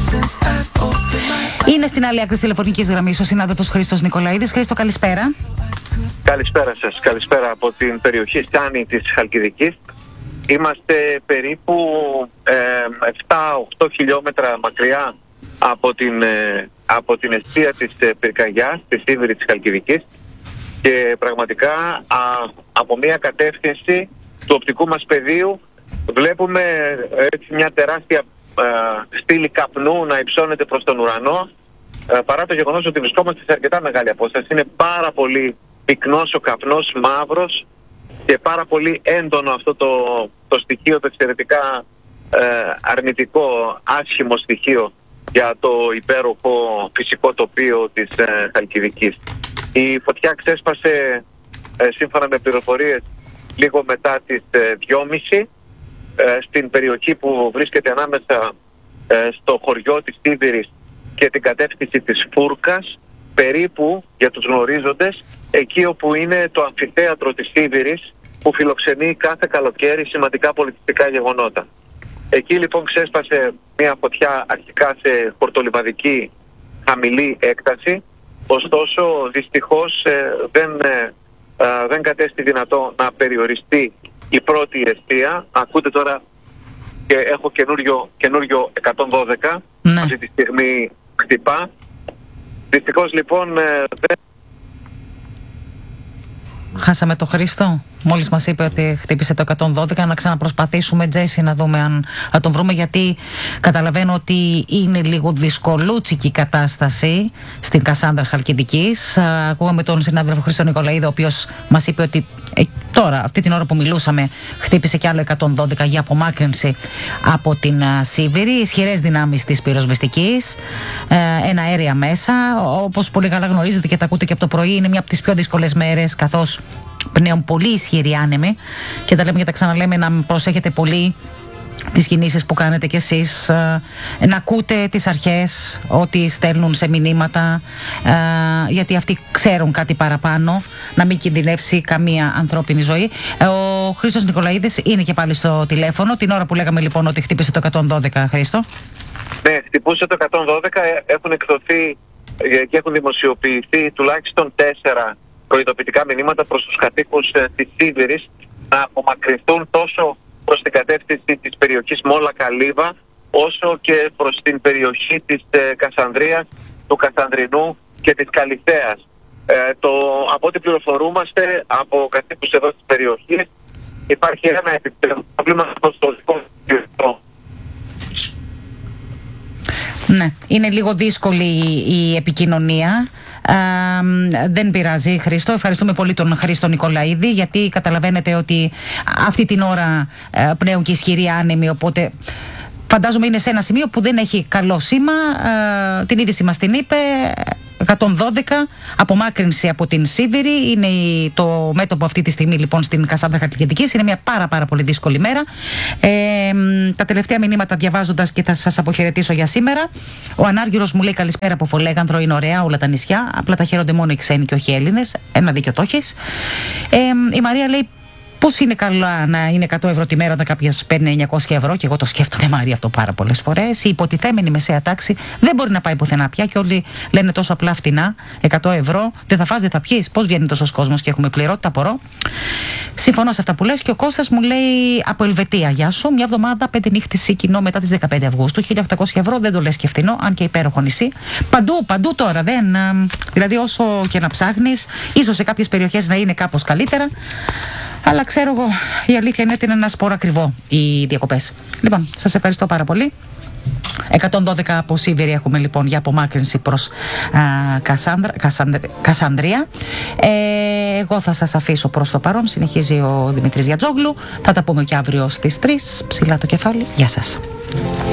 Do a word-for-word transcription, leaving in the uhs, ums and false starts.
Είναι στην άλλη άκρη της τηλεφωνικής γραμμής ο συνάδελφος Χρήστος Νικολαίδης. Χρήστο, καλησπέρα. Καλησπέρα σας. Καλησπέρα από την περιοχή Στάνη της Χαλκιδικής. Είμαστε περίπου ε, επτά οκτώ χιλιόμετρα μακριά από την, ε, από την εστία της ε, πυρκαγιάς, της Σίβηρη της Χαλκιδικής, και πραγματικά α, από μια κατεύθυνση του οπτικού μας πεδίου βλέπουμε ε, έτσι μια τεράστια ε, στήλη καπνού να υψώνεται προς τον ουρανό, ε, παρά το γεγονός ότι βρισκόμαστε σε αρκετά μεγάλη απόσταση. Είναι πάρα πολύ πυκνός ο καπνός, μαύρος, και πάρα πολύ έντονο αυτό το, το στοιχείο, το εξαιρετικά ε, αρνητικό, άσχημο στοιχείο για το υπέροχο φυσικό τοπίο της ε, Χαλκιδικής. Η φωτιά ξέσπασε ε, σύμφωνα με πληροφορίες λίγο μετά τις ε, δυόμιση ε, στην περιοχή που βρίσκεται ανάμεσα ε, στο χωριό της Σίβηρης και την κατεύθυνση της Φούρκας, περίπου, για τους γνωρίζοντες, εκεί όπου είναι το αμφιθέατρο της Σίβηρης, που φιλοξενεί κάθε καλοκαίρι σημαντικά πολιτιστικά γεγονότα. Εκεί λοιπόν ξέσπασε μια φωτιά αρχικά σε χορτολιβαδική χαμηλή έκταση, ωστόσο δυστυχώς ε, δεν, ε, ε, δεν κατέστη δυνατό να περιοριστεί η πρώτη εστία. Ακούτε τώρα, και έχω καινούριο, καινούριο εκατόν δώδεκα, ναι. Αυτή τη στιγμή χτυπά. Δυστυχώς λοιπόν ε, δεν... Χάσαμε το Χρήστο. Μόλις μας είπε ότι χτύπησε το εκατόν δώδεκα, να ξαναπροσπαθήσουμε, Τζέσι, να δούμε αν θα τον βρούμε, γιατί καταλαβαίνω ότι είναι λίγο δυσκολούτσικη η κατάσταση στην Κασάνδρα Χαλκιδικής. Ακούγαμε τον συνάδελφο Χρήστο Νικολαίδη, ο οποίος μας είπε ότι ε, τώρα, αυτή την ώρα που μιλούσαμε, χτύπησε κι άλλο εκατόν δώδεκα για απομάκρυνση από την uh, Σίβηρη. Ισχυρές δυνάμεις της πυροσβεστικής, ε, ένα αέρια μέσα. Όπως πολύ καλά γνωρίζετε και τα ακούτε και από το πρωί, είναι μια από τις πιο δύσκολες μέρες, καθώς πνέουν πολύ ισχυροί άνεμοι, και τα λέμε και τα ξαναλέμε, να προσέχετε πολύ τις κινήσεις που κάνετε κι εσείς, να ακούτε τις αρχές ό,τι στέλνουν σε μηνύματα, γιατί αυτοί ξέρουν κάτι παραπάνω, να μην κινδυνεύσει καμία ανθρώπινη ζωή. Ο Χρήστος Νικολαίδης είναι και πάλι στο τηλέφωνο την ώρα που λέγαμε λοιπόν ότι χτύπησε το εκατόν δώδεκα. Χρήστο. Ναι, χτυπούσε το εκατόν δώδεκα, έχουν εκδοθεί και έχουν δημοσιοποιηθεί τουλάχιστον τέσσερα προειδοποιητικά μηνύματα προς τους κατοίκους ε, της Σίβηρης να απομακρυνθούν τόσο προς την κατεύθυνση της περιοχής Μόλα Καλύβα, όσο και προς την περιοχή της ε, Κασανδρίας, του Κασανδρινού και της Καλυθέας. Ε, το, από ό,τι πληροφορούμαστε από κατοίκους εδώ της περιοχής, υπάρχει ένα επιπλέον πρόβλημα στο δικό του. Ναι, είναι λίγο δύσκολη η επικοινωνία. Uh, δεν πειράζει, Χρήστο. Ευχαριστούμε πολύ τον Χρήστο Νικολαίδη, γιατί καταλαβαίνετε ότι αυτή την ώρα uh, πνέουν και ισχυροί άνεμοι, οπότε φαντάζομαι είναι σε ένα σημείο που δεν έχει καλό σήμα. Uh, την είδηση μας την είπε. εκατόν δώδεκα, απομάκρυνση από την Σίβηρη είναι το μέτωπο αυτή τη στιγμή λοιπόν στην Κασάνδρα Χαλκιδικής. Είναι μια πάρα πάρα πολύ δύσκολη μέρα. Ε, τα τελευταία μηνύματα διαβάζοντας, και θα σας αποχαιρετήσω για σήμερα. Ο Ανάργυρος μου λέει καλησπέρα από Φολέγανδρο, είναι ωραία όλα τα νησιά, απλά τα χαίρονται μόνο οι ξένοι και όχι οι Έλληνες. Ένα δίκιο το έχεις. Ε, η Μαρία λέει πώς είναι καλά να είναι εκατό ευρώ τη μέρα όταν κάποιος παίρνει εννιακόσια ευρώ, και εγώ το σκέφτομαι, Μαρία, αυτό πάρα πολλές φορές. Η υποτιθέμενη μεσαία τάξη δεν μπορεί να πάει πουθενά πια, και όλοι λένε τόσο απλά φτηνά, εκατό ευρώ, δεν θα φας, δεν θα πιείς. Πώς βγαίνει τόσος κόσμος και έχουμε πληρότητα, απορώ. Συμφωνώ σε αυτά που λες. Και ο Κώστας μου λέει από Ελβετία, γεια σου, μια εβδομάδα πέντε νύχτες σε κοινό μετά τις δεκαπέντε Αυγούστου, χίλια οκτακόσια ευρώ, δεν το λες και φτηνό, αν και υπέροχο νησί. Παντού, παντού τώρα, δεν. Δηλαδή, όσο και να ψάχνεις, ίσως σε κάποιες περιοχές να είναι κάπως καλύτερα. Αλλά ξέρω εγώ, η αλήθεια είναι ότι είναι ένα σπόρο ακριβό οι διακοπές. Λοιπόν, σας ευχαριστώ πάρα πολύ. εκατόν δώδεκα από Σίβηρη έχουμε λοιπόν για απομάκρυνση προς α, Κασάνδρα, Κασανδρ, Κασανδρία. Ε, εγώ θα σας αφήσω προς το παρόν. Συνεχίζει ο Δημήτρης Γιατζόγλου. Θα τα πούμε και αύριο στις τρεις. Ψηλά το κεφάλι. Γεια σας.